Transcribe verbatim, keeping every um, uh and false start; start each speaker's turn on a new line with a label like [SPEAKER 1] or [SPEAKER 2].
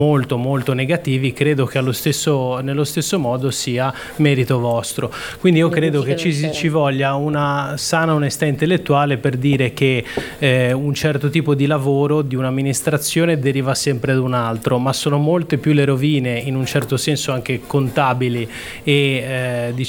[SPEAKER 1] molto molto negativi, credo che allo stesso, nello stesso modo sia merito vostro. Quindi io credo che ci, ci voglia una sana onestà intellettuale per dire che eh, un certo tipo di lavoro di un'amministrazione deriva sempre da un altro, ma sono molte più le rovine, in un certo senso anche contabili e eh,